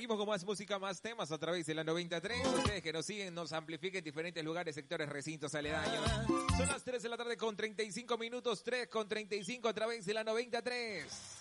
Seguimos con más música, más temas a través de la 93. Ustedes que nos siguen, nos amplifiquen en diferentes lugares, sectores, recintos, aledaños. Son las 3 de la tarde con 35 minutos, 3 con 35 a través de la 93.